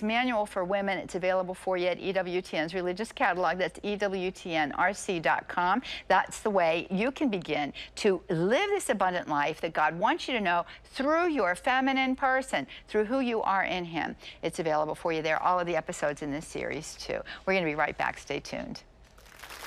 Manual for Women. It's available for you at EWTN's religious catalog. That's EWTNRC.com. That's the way you can begin to live this abundant life that God wants you to know through your feminine person, through who you are in Him. It's available for you there. All of the episodes in this series, too. We're going to be right back. Stay tuned.